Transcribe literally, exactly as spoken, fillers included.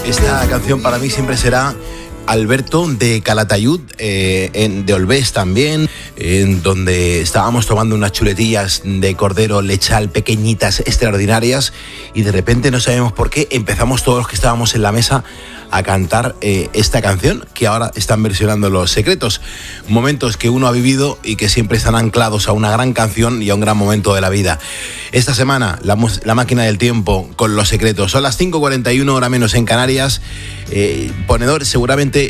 Esta canción para mí siempre será Alberto de Calatayud, eh, en, de Olvés también, en donde estábamos tomando unas chuletillas de cordero lechal pequeñitas, extraordinarias, y de repente no sabemos por qué empezamos todos los que estábamos en la mesa a cantar eh, esta canción que ahora están versionando Los Secretos. Momentos que uno ha vivido y que siempre están anclados a una gran canción y a un gran momento de la vida. Esta semana, la, la máquina del tiempo con Los Secretos. Son las cinco cuarenta y uno, hora menos en Canarias. Eh, ponedor, seguramente